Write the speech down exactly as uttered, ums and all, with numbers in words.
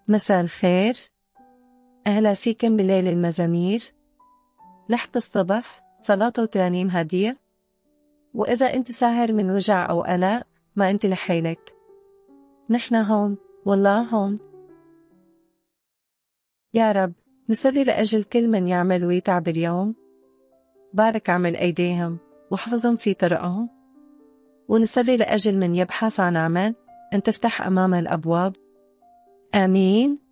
مساء الخير. أهلا فيكم بليل المزامير، لحظة الصبح، صلاة وترانيم هادية. وإذا أنت ساهر من وجع أو قلق، ما أنت لحالك، نحن هون والله هون. يا رب نصلي لأجل كل من يعمل ويتعب اليوم، بارك عمل أيديهم واحفظهم في طرقهم. ونصلي لأجل من يبحث عن عمل، أن تفتح أمام الأبواب. آمين.